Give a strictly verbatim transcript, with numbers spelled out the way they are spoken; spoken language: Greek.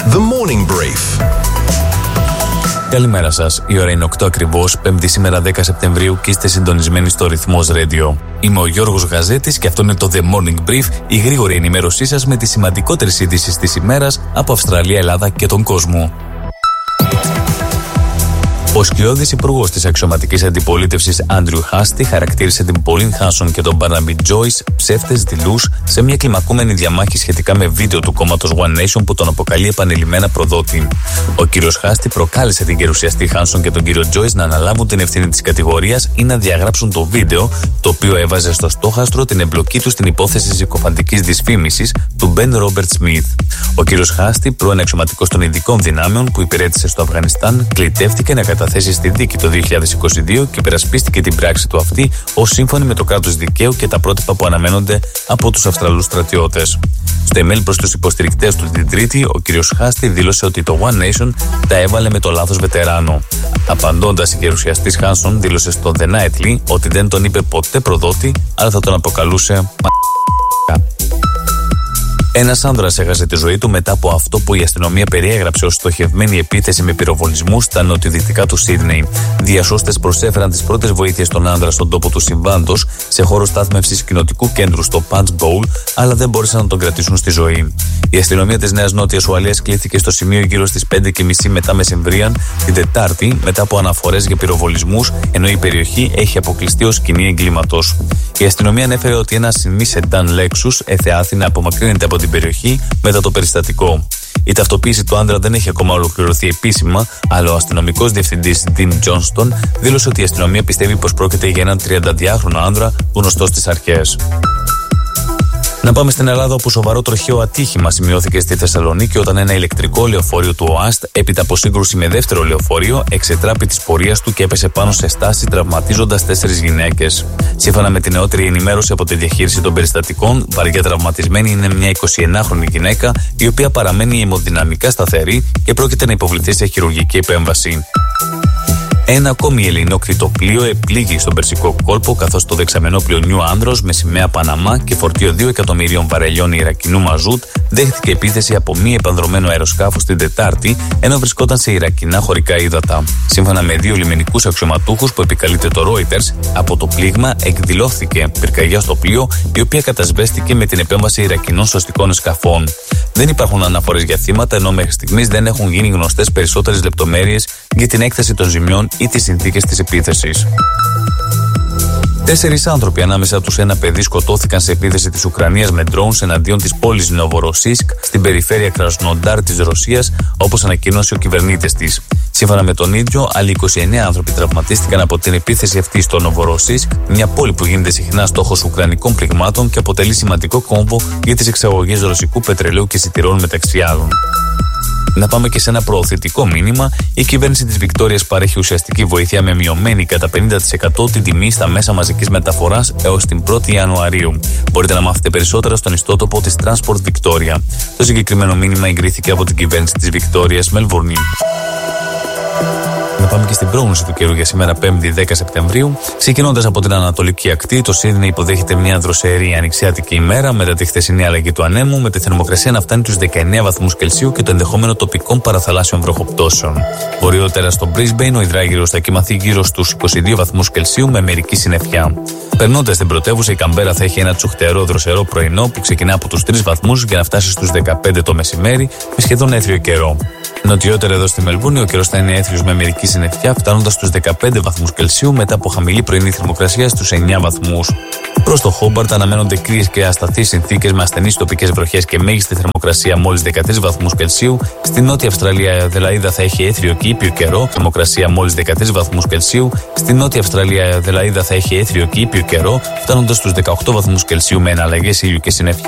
The Morning Brief. Καλημέρα σας. Η ώρα είναι οκτώ ακριβώς, Πέμπτη σήμερα δέκα Σεπτεμβρίου και είστε συντονισμένοι στο Ρυθμός Radio. Είμαι ο Γιώργος Γαζέτης και αυτό είναι το The Morning Brief, η γρήγορη ενημέρωσή σας με τις σημαντικότερες ειδήσεις της ημέρας από Αυστραλία, Ελλάδα και τον κόσμο. Ο σκιώδης υπουργός της αξιωματικής αντιπολίτευσης Άντριου Χάστι χαρακτήρισε την Πολίν Χάνσον και τον Μπάρναμπι Τζόις ψεύτες δειλούς σε μια κλιμακούμενη διαμάχη σχετικά με βίντεο του κόμματος One Nation που τον αποκαλεί επανειλημμένα προδότη. Ο κύριος Χάστι προκάλεσε την γερουσιαστή Χάνσον και τον κύριο Τζόις να αναλάβουν την ευθύνη της κατηγορίας ή να διαγράψουν το βίντεο, το οποίο έβαζε στο στόχαστρο την εμπλοκή του στην υπόθεση συκοφαντικής δυσφήμισης του Μπεν Ρόμπερτ Σμιθ. Ο κύριος Χάστι, πρώην αξιωματικός των ειδικών δυνάμεων που υπηρέτησε στο Αφγανιστάν, κλητεύτηκε να καταθέσει στη δίκη το δύο χιλιάδες είκοσι δύο και υπερασπίστηκε την πράξη του αυτή ως σύμφωνη με το κράτος δικαίου και τα πρότυπα που αναμένονται από τους Αυστραλούς στρατιώτες. Στο email προς τους υποστηρικτές του την Τρίτη, ο κ. Χάστι δήλωσε ότι το One Nation τα έβαλε με το λάθος βετεράνο. Απαντώντας, η γερουσιαστής Χάνσον δήλωσε στο The Nightly ότι δεν τον είπε ποτέ προδότη, αλλά θα τον αποκαλούσε μα. Ένας άνδρας έχασε τη ζωή του μετά από αυτό που η αστυνομία περιέγραψε ως στοχευμένη επίθεση με πυροβολισμούς στα νοτιοδυτικά του Σίδνεϊ. Διασώστες προσέφεραν τις πρώτες βοήθειες στον άνδρα στον τόπο του συμβάντος, σε χώρο στάθμευσης κοινοτικού κέντρου στο Punch Bowl, αλλά δεν μπόρεσαν να τον κρατήσουν στη ζωή. Η αστυνομία της Νέας Νότιας Ουαλίας κλήθηκε στο σημείο γύρω στις πέντε και μισή μετά μεσημβρίαν την Τετάρτη, μετά από αναφορές για πυροβολισμούς, ενώ η περιοχή έχει αποκλειστεί ως σκηνή εγκλήματος. Η αστυνομία ανέφερε ότι ένα μη σεντάν Lexus εθεάθη να απομακρύνεται από την περιοχή μετά το περιστατικό. Η ταυτοποίηση του άνδρα δεν έχει ακόμα ολοκληρωθεί επίσημα, αλλά ο αστυνομικός διευθυντής Dean Johnston δήλωσε ότι η αστυνομία πιστεύει πως πρόκειται για έναν τριανταδυάχρονο άνδρα γνωστό στις αρχές. Να πάμε στην Ελλάδα, όπου σοβαρό τροχαίο ατύχημα σημειώθηκε στη Θεσσαλονίκη όταν ένα ηλεκτρικό λεωφορείο του ΟΑΣΤ, έπειτα από σύγκρουση με δεύτερο λεωφορείο, εξετράπη της πορείας του και έπεσε πάνω σε στάση, τραυματίζοντας τέσσερις γυναίκες. Σύμφωνα με την νεότερη ενημέρωση από τη διαχείριση των περιστατικών, βαριά τραυματισμένη είναι μια εικοσιενάχρονη γυναίκα, η οποία παραμένει αιμοδυναμικά σταθερή και πρόκειται να υποβληθεί σε χειρουργική επέμβαση. Ένα ακόμη ελληνόκριτο πλοίο επλήγει στον Περσικό κόλπο, καθώς το δεξαμενόπλοιο Νιου Άνδρος με σημαία Παναμά και φορτίο δύο εκατομμυρίων βαρελιών Ιρακινού μαζούτ δέχτηκε επίθεση από μη επανδρωμένο αεροσκάφος την Τετάρτη, ενώ βρισκόταν σε Ιρακινά χωρικά ύδατα. Σύμφωνα με δύο λιμενικούς αξιωματούχους που επικαλείται το Reuters, από το πλήγμα εκδηλώθηκε πυρκαγιά στο πλοίο, η οποία κατασβέστηκε με την επέμβαση Ιρακινών σωστικών σκαφών. Δεν υπάρχουν αναφορές για θύματα, ενώ μέχρι στιγμής δεν έχουν γίνει γνωστές περισσότερες λεπτομέρειες για την έκταση των ζημιών ή τις συνθήκες της επίθεσης. Τέσσερις άνθρωποι, ανάμεσα τους ένα παιδί, σκοτώθηκαν σε επίθεση της Ουκρανίας με drones εναντίον της πόλης Νοβοροσίσκ στην περιφέρεια Κρασνοντάρ της Ρωσίας, όπως ανακοίνωσε ο κυβερνήτης της. Σύμφωνα με τον ίδιο, άλλοι είκοσι εννέα άνθρωποι τραυματίστηκαν από την επίθεση αυτή στο Νοβοροσίσκ, μια πόλη που γίνεται συχνά στόχος ουκρανικών πληγμάτων και αποτελεί σημαντικό κόμβο για τις εξαγωγές ρωσικού πετρελαίου και σιτηρών μεταξύ άλλων. Να πάμε και σε ένα προωθητικό μήνυμα. Η κυβέρνηση της Βικτόριας παρέχει ουσιαστική βοήθεια με μειωμένη κατά πενήντα τοις εκατό την τιμή στα μέσα μαζικής μεταφοράς έως την πρώτη Ιανουαρίου. Μπορείτε να μάθετε περισσότερα στον ιστότοπο της Transport Victoria. Το συγκεκριμένο μήνυμα εγκρίθηκε από την κυβέρνηση της Βικτόριας Μελβούρνη. Να πάμε και στην πρόγνωση του καιρού για σήμερα, Πέμπτη δέκα Σεπτεμβρίου. Ξεκινώντας από την Ανατολική Ακτή, το Σίδνεϊ υποδέχεται μια δροσερή ανοιξιάτικη ημέρα μετά τη χθεσινή αλλαγή του ανέμου, με τη θερμοκρασία να φτάνει τους δεκαεννέα βαθμούς Κελσίου και το ενδεχόμενο τοπικών παραθαλάσσιων βροχοπτώσεων. Βορειότερα στο Brisbane, ο υδράγυρος θα κοιμαθεί γύρω στους είκοσι δύο βαθμούς Κελσίου με μερική συννεφιά. Περνώντας την πρωτεύουσα, η Καμπέρα θα έχει ένα τσουχτερό δροσερό πρωινό που ξεκινά από τους τρεις βαθμούς για να φτάσει στους δεκαπέντε το μεσημέρι με σχεδόν έθριο καιρό. Νοτιότερα εδώ στη Μελβούρνη, ο καιρός θα είναι έθριος με μερική συννεφιά, φτάνοντας στους δεκαπέντε βαθμούς Κελσίου μετά από χαμηλή πρωινή θερμοκρασία στους εννέα βαθμούς. Προς το Χόμπαρτ αναμένονται κρύες και ασταθείς συνθήκες με ασθενείς τοπικές βροχές και μέγιστη θερμοκρασία μόλις δεκατρείς βαθμούς Κελσίου. Στη Νότια Αυστραλία, η Αδελαΐδα θα έχει έθριο και ήπιο καιρό, θερμοκρασία μόλις δεκατρείς βαθμούς Κελσίου. Στη Νότια Αυστραλία, η Αδελαΐδα θα έχει έθριο και ήπιο καιρό, φτάνοντας στους δεκαοκτώ βαθμούς Κελσίου με εναλλαγές ήλιου και συννεφιά.